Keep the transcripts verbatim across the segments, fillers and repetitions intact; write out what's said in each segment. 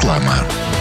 Реклама.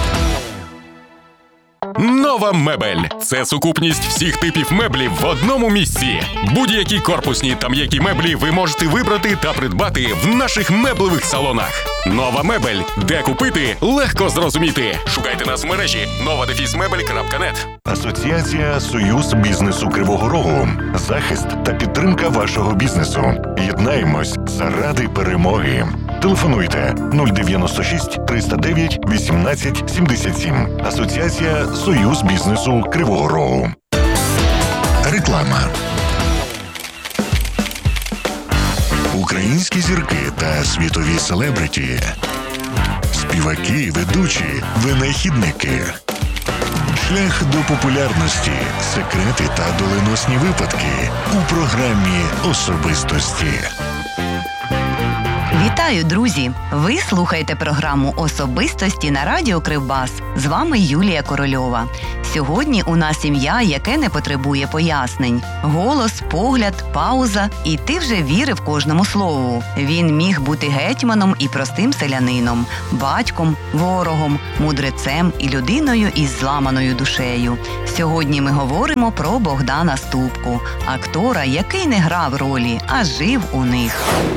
Нова мебель – це сукупність всіх типів меблів в одному місці. Будь-які корпусні та м'які меблі ви можете вибрати та придбати в наших меблевих салонах. Нова мебель. Де купити – легко зрозуміти. Шукайте нас в мережі нова дефіс мебель крапка нет. Асоціація «Союз бізнесу Кривого Рогу». Захист та підтримка вашого бізнесу. Єднаємось заради перемоги. Телефонуйте нуль дев'яносто шість триста дев'ять вісімнадцять сімдесят сім. Асоціація «Союз бізнесу Кривого Рогу». Реклама. Українські зірки та світові селебриті. Співаки, ведучі, винахідники. Шлях до популярності, секрети та доленосні випадки у програмі «Особистості». Вітаю, друзі! Ви слухаєте програму «Особистості» на радіо Кривбас. З вами Юлія Корольова. Сьогодні у нас ім'я, яке не потребує пояснень. Голос, погляд, пауза, і ти вже вірив кожному слову. Він міг бути гетьманом і простим селянином, батьком, ворогом, мудрецем і людиною із зламаною душею. Сьогодні ми говоримо про Богдана Ступку, актора, який не грав ролі, а жив у них.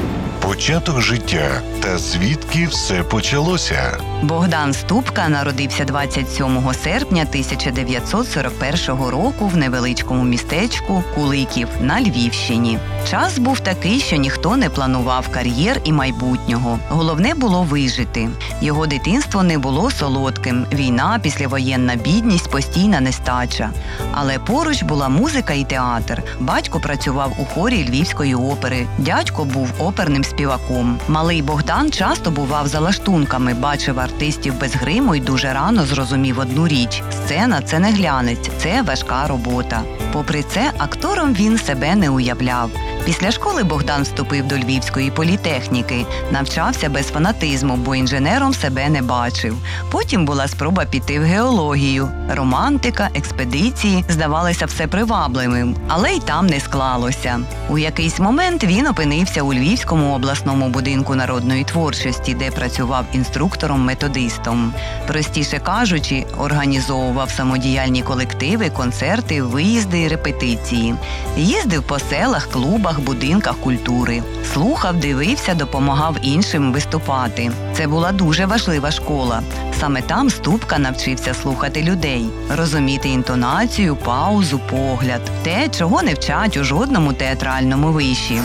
Початок життя та звідки все почалося. Богдан Ступка народився двадцять сьомого серпня тисяча дев'ятсот сорок першого року в невеличкому містечку Куликів на Львівщині. Час був такий, що ніхто не планував кар'єр і майбутнього. Головне було вижити. Його дитинство не було солодким. Війна, післявоєнна бідність, постійна нестача. Але поруч була музика і театр. Батько працював у хорі Львівської опери. Дядько був оперним співаком. Малий Богдан часто бував за лаштунками, бачив артистів без гриму і дуже рано зрозумів одну річ – сцена – це не глянець, це важка робота. Попри це, актором він себе не уявляв. Після школи Богдан вступив до Львівської політехніки, навчався без фанатизму, бо інженером себе не бачив. Потім була спроба піти в геологію. Романтика, експедиції здавалися все привабливим, але й там не склалося. У якийсь момент він опинився у Львівському обласному будинку народної творчості, де працював інструктором-методистом. Простіше кажучи, організовував самодіяльні колективи, концерти, виїзди і репетиції. Їздив по селах, клубах, будинках культури. Слухав, дивився, допомагав іншим виступати. Це була дуже важлива школа. Саме там Ступка навчився слухати людей, розуміти інтонацію, паузу, погляд. Те, чого не вчать у жодному театральному виші.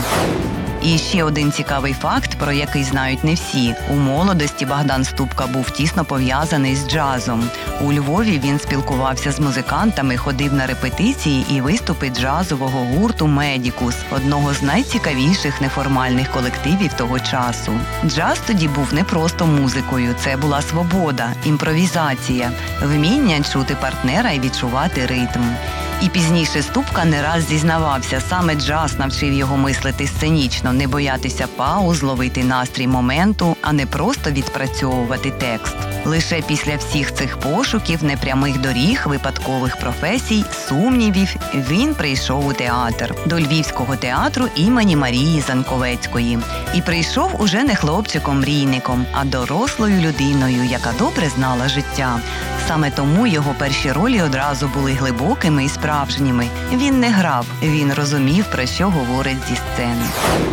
І ще один цікавий факт, про який знають не всі. У молодості Богдан Ступка був тісно пов'язаний з джазом. У Львові він спілкувався з музикантами, ходив на репетиції і виступи джазового гурту «Медікус», одного з найцікавіших неформальних колективів того часу. Джаз тоді був не просто музикою, це була свобода, імпровізація, вміння чути партнера і відчувати ритм. І пізніше Ступка не раз зізнавався, саме джаз навчив його мислити сценічно, не боятися пауз, ловити настрій моменту, а не просто відпрацьовувати текст. Лише після всіх цих пошуків, непрямих доріг, випадкових професій, сумнівів, він прийшов у театр. До Львівського театру імені Марії Занковецької. І прийшов уже не хлопчиком-мрійником, а дорослою людиною, яка добре знала життя. Саме тому його перші ролі одразу були глибокими і справжніми. Він не грав, він розумів, про що говорить зі сцени.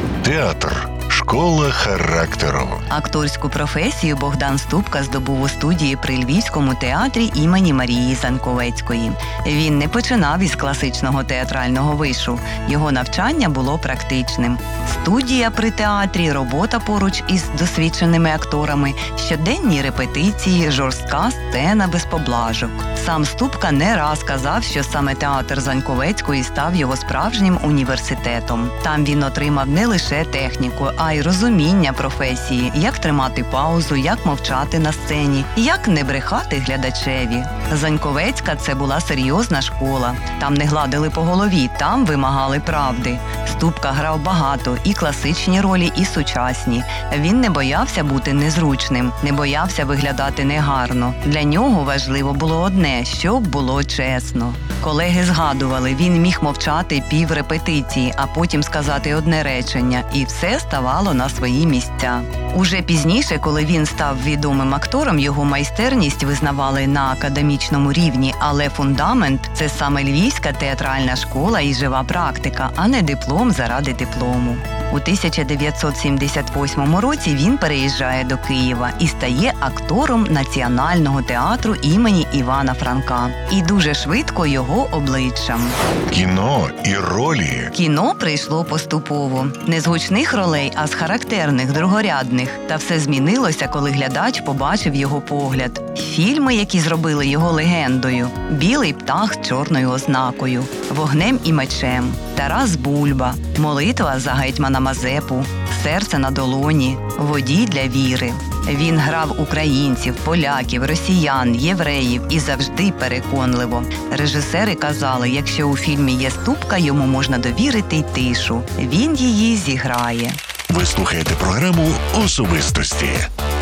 Театр. Школа характеру. Акторську професію Богдан Ступка здобув у студії при Львівському театрі імені Марії Занковецької. Він не починав із класичного театрального вишу. Його навчання було практичним. Студія при театрі, робота поруч із досвідченими акторами, щоденні репетиції, жорстка сцена без поблажок. Сам Ступка не раз казав, що саме театр Занковецької став його справжнім університетом. Там він отримав не лише техніку, а й розуміння професії, як тримати паузу, як мовчати на сцені, як не брехати глядачеві. Заньковецька – це була серйозна школа. Там не гладили по голові, там вимагали правди. Ступка грав багато, і класичні ролі, і сучасні. Він не боявся бути незручним, не боявся виглядати негарно. Для нього важливо було одне – щоб було чесно. Колеги згадували, він міг мовчати пів репетиції, а потім сказати одне речення, і все ставало на свої місця. Уже пізніше, коли він став відомим актором, його майстерність визнавали на академічному рівні, але фундамент – це саме Львівська театральна школа і жива практика, а не диплом заради диплому. У тисяча дев'ятсот сімдесят восьмому році він переїжджає до Києва і стає актором Національного театру імені Івана Франка. І дуже швидко його обличчям. Кіно і ролі. Кіно прийшло поступово. Не з гучних ролей, а з характерних, другорядних. Та все змінилося, коли глядач побачив його погляд. Фільми, які зробили його легендою. «Білий птах з чорною ознакою», «Вогнем і мечем», «Тарас Бульба», «Молитва за гетьмана Мазепу», «Серце на долоні», «Водій для віри». Він грав українців, поляків, росіян, євреїв і завжди переконливо. Режисери казали, якщо у фільмі є ступка, йому можна довірити й тишу. Він її зіграє. Ви слухаєте програму «Особистості».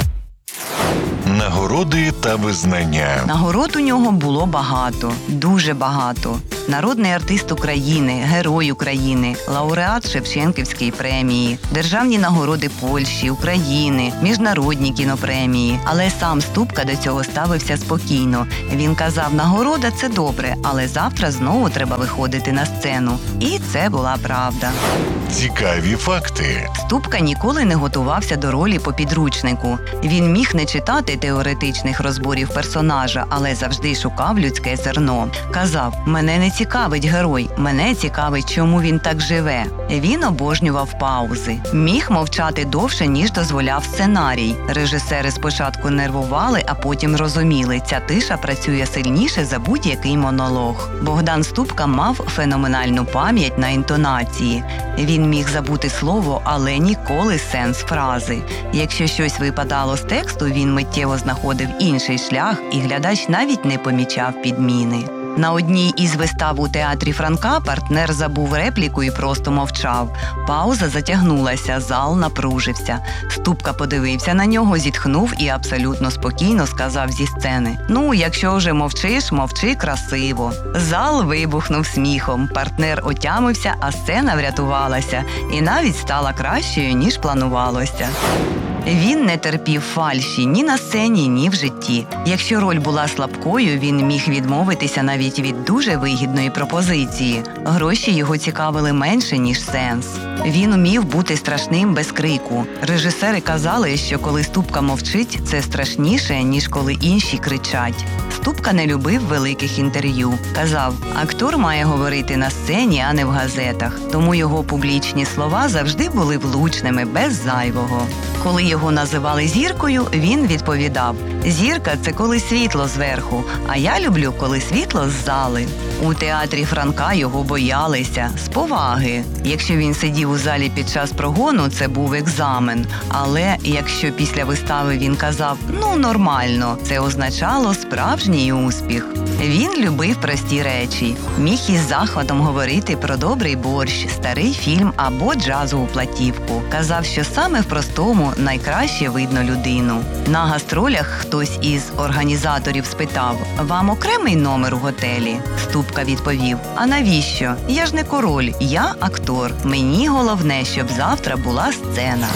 Нагороди та визнання. Нагород у нього було багато, дуже багато. Народний артист України, Герой України, лауреат Шевченківської премії, державні нагороди Польщі, України, міжнародні кінопремії. Але сам Ступка до цього ставився спокійно. Він казав, нагорода – це добре, але завтра знову треба виходити на сцену. І це була правда. Цікаві факти. Ступка ніколи не готувався до ролі по підручнику. Він міг не читати теоретичних розборів персонажа, але завжди шукав людське зерно. Казав, мене не цікавить герой, мене цікавить, чому він так живе. Він обожнював паузи. Міг мовчати довше, ніж дозволяв сценарій. Режисери спочатку нервували, а потім розуміли, ця тиша працює сильніше за будь-який монолог. Богдан Ступка мав феноменальну пам'ять на інтонації. Він міг забути слово, але ніколи сенс фрази. Якщо щось випадало з тексту, він миттєво знаходив інший шлях, і глядач навіть не помічав підміни. На одній із вистав у театрі Франка партнер забув репліку і просто мовчав. Пауза затягнулася, зал напружився. Ступка подивився на нього, зітхнув і абсолютно спокійно сказав зі сцени: «Ну, якщо вже мовчиш, мовчи красиво». Зал вибухнув сміхом, партнер отямився, а сцена врятувалася. І навіть стала кращою, ніж планувалося. Він не терпів фальші ні на сцені, ні в житті. Якщо роль була слабкою, він міг відмовитися навіть від дуже вигідної пропозиції. Гроші його цікавили менше, ніж сенс. Він умів бути страшним без крику. Режисери казали, що коли Ступка мовчить, це страшніше, ніж коли інші кричать. Ступка не любив великих інтерв'ю. Казав, актор має говорити на сцені, а не в газетах. Тому його публічні слова завжди були влучними, без зайвого. Коли його називали зіркою, він відповідав: «Зірка – це коли світло зверху, а я люблю, коли світло з зали». У театрі Франка його боялися, з поваги. Якщо він сидів у залі під час прогону, це був екзамен. Але якщо після вистави він казав «ну, нормально», це означало справжній успіх. Він любив прості речі. Міг із захватом говорити про добрий борщ, старий фільм або джазову платівку. Казав, що саме в простому найкраще видно людину. На гастролях хтось із організаторів спитав: «Вам окремий номер у готелі?» Ступка відповів: «А навіщо? Я ж не король, я актор. Мені головне, щоб завтра була сцена».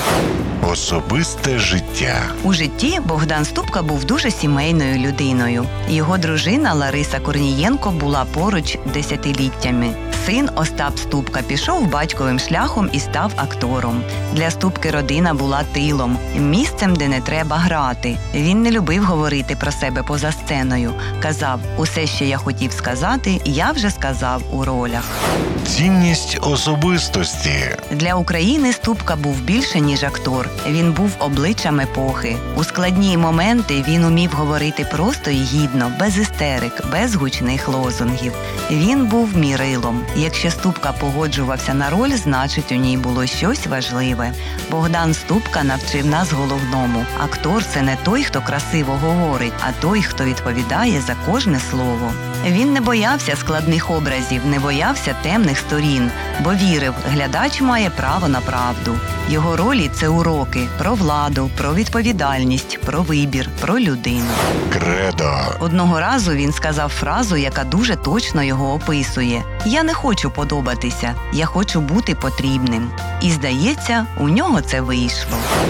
Особисте життя. У житті Богдан Ступка був дуже сімейною людиною. Його дружина Лариса Корнієнко була поруч десятиліттями. Син Остап Ступка пішов батьковим шляхом і став актором. Для Ступки родина була тилом, місцем, де не треба грати. Він не любив говорити про себе поза сценою. Казав, усе, що я хотів сказати, я вже сказав у ролях. Цінність особистості. Для України Ступка був більше, ніж актор. Він був обличчям епохи. У складні моменти він умів говорити просто і гідно, без істерик, без гучних лозунгів. Він був мірилом. Якщо Ступка погоджувався на роль, значить у ній було щось важливе. Богдан Ступка навчив нас головному. Актор – це не той, хто красиво говорить, а той, хто відповідає за кожне слово. Він не боявся складних образів, не боявся темних сторін, бо вірив, глядач має право на правду. Його ролі – це уроки про владу, про відповідальність, про вибір, про людину. Кредо. Одного разу він сказав фразу, яка дуже точно його описує: «Я не хочу подобатися, я хочу бути потрібним». І, здається, у нього це вийшло.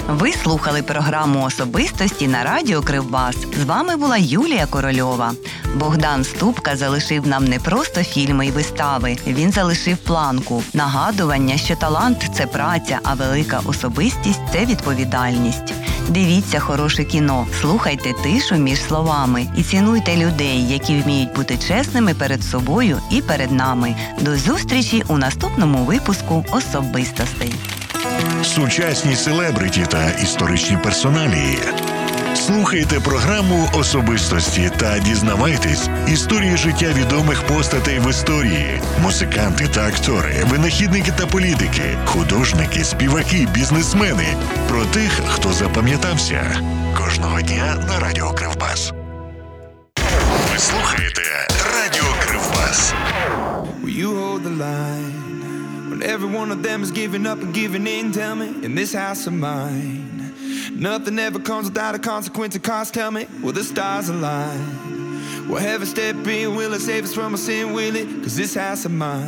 Ви слухали програму «Особистості» на радіо Кривбас. З вами була Юлія Корольова. Богдан Ступка залишив нам не просто фільми й вистави. Він залишив планку, нагадування, що талант – це праця, а велика особистість – це відповідальність. Дивіться хороше кіно, слухайте тишу між словами і цінуйте людей, які вміють бути чесними перед собою і перед нами. До зустрічі у наступному випуску «Особистостей». Сучасні селебриті та історичні персоналії. Слухайте програму «Особистості» та дізнавайтесь історії життя відомих постатей в історії. Музиканти та актори, винахідники та політики, художники, співаки, бізнесмени. Про тих, хто запам'ятався. Кожного дня на радіо Кривбас. Ви слухаєте радіо Кривбас. You hold the line when every one of them is giving up and giving in. Tell me, in this house of mine, nothing ever comes without a consequence of cost. Tell me, will the stars align? Will heaven step in? Will it save us from our sin? Will it? 'Cause this house of mine